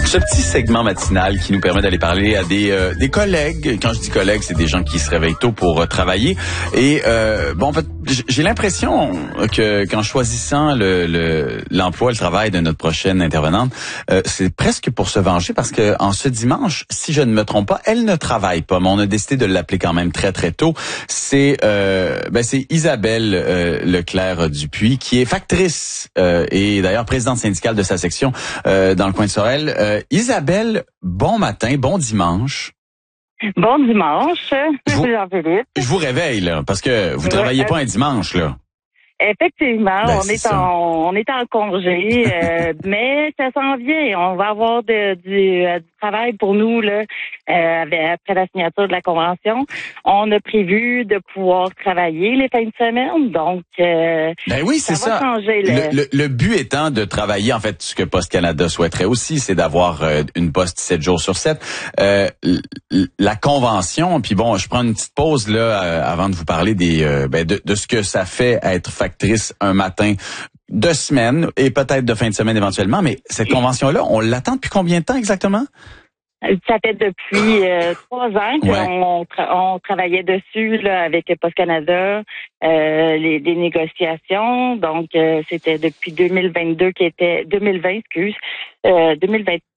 Ce petit segment matinal qui nous permet d'aller parler à des collègues. Quand je dis collègues, c'est des gens qui se réveillent tôt pour travailler. Et en fait, j'ai l'impression que qu'en choisissant l'emploi, le travail de notre prochaine intervenante, c'est presque pour se venger parce que en ce dimanche, si je ne me trompe pas, elle ne travaille pas, mais on a décidé de l'appeler quand même très très tôt. C'est Isabelle Leclerc Dupuis qui est factrice et d'ailleurs présidente syndicale de sa section dans le coin de Sorel. Isabelle, bon matin, bon dimanche. Bon dimanche, Jean-Philippe. Je vous réveille, là, parce que vous travaillez pas un dimanche, là. Effectivement, on est en congé, mais ça s'en vient. On va avoir du travail pour nous là après la signature de la convention. On a prévu de pouvoir travailler les fins de semaine, donc oui, c'est ça. Va changer, le but étant de travailler, en fait, ce que Poste Canada souhaiterait aussi, c'est d'avoir une poste 7 jours sur 7. La convention, puis bon, je prends une petite pause là avant de vous parler de ce que ça fait être factrice un matin de semaine et peut-être de fin de semaine éventuellement, mais cette convention-là, on l'attend depuis combien de temps exactement? Ça fait depuis 3 ans qu'on travaillait dessus là, avec Poste Canada, des négociations. Donc, c'était depuis 2022 2020,